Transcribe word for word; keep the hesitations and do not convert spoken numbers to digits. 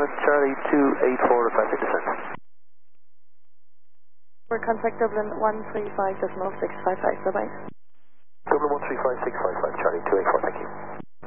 Thomas, Charlie two eight four, requesting descent. For contact Dublin one three five decimal six five five, bye bye. Dublin one three five six five five, Charlie two eight four.